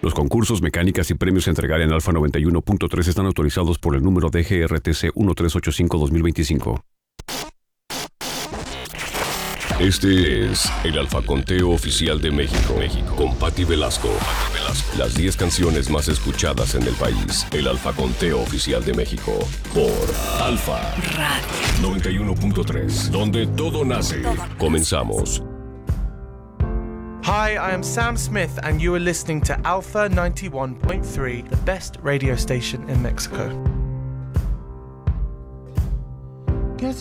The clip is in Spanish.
Los concursos, mecánicas y premios a entregar en Alfa 91.3 están autorizados por el número DGRTC 1385-2025. Este es el Alfa Conteo Oficial de México, con Patti Velasco. Las 10 canciones más escuchadas en el país. El Alfa Conteo Oficial de México por Alfa Radio 91.3, donde todo nace. Comenzamos. Hi, I am Sam Smith, and you are listening to Alpha 91.3, the best radio station in Mexico.